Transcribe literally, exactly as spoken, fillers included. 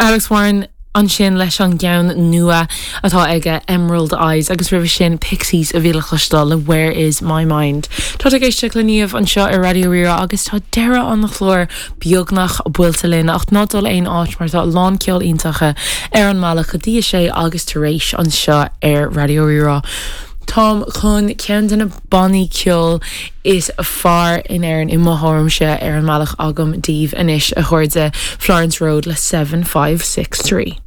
Alex Warren an sin leis an gceann nua atá aige Emerald Eyes agus rih sin Pixies a bhíle chlustal le Where Is My Mind. Tá a géiste leníomh an seo ar Radio Rira agus tá deire an na chlór beagnach builta linn ach nádul aon áit mar tá lán ceol iontacha ar an mala chudí sé agus tar éis an seo ar Radio Rira. Tom chun cean duna bonny ceol is a far in airan i mthormse ar an malach agam díomh inis a chuirde Florence Road le seven five six three.